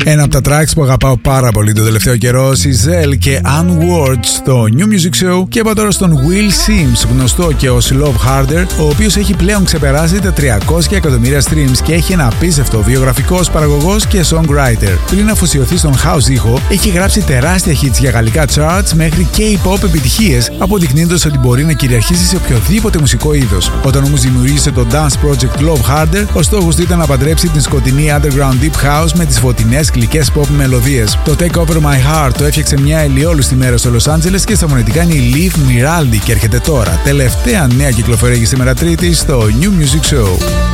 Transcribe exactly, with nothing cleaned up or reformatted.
Ένα από τα tracks που αγαπάω πάρα πολύ το τελευταίο καιρό, Sizzle και Unwords στο New Music Show. Και είπα τώρα στον Will Sims, γνωστό και ως Love Harder, ο οποίος έχει πλέον ξεπεράσει τα τριακόσια εκατομμύρια streams και έχει ένα απίστευτο βιογραφικό ως παραγωγός και songwriter. Πριν αφοσιωθεί στον house ήχο, έχει γράψει τεράστια hits για γαλλικά charts μέχρι K-pop επιτυχίες, αποδεικνύοντας ότι μπορεί να κυριαρχήσει σε οποιοδήποτε μουσικό είδος. Όταν όμως δημιουργήσε το dance project Love Harder, ο στόχος του ήταν να παντρέψει την σκοτεινή underground deep house με τις φωτεινές γλυκές pop μελωδίες. Το Take Over My Heart το έφτιαξε μια ελιόλουστη μέρα στο Los Angeles και στα φωνητικά είναι η Liv Miraldi και έρχεται τώρα. Τελευταία νέα κυκλοφορία για σήμερα Τρίτη στο New Music Show.